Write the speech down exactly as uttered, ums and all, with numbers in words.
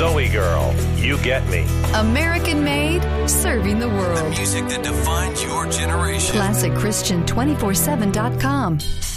Zoe Girl, You Get Me. American made, serving the world. The music that defines your generation. Classic Christian two forty-seven dot com.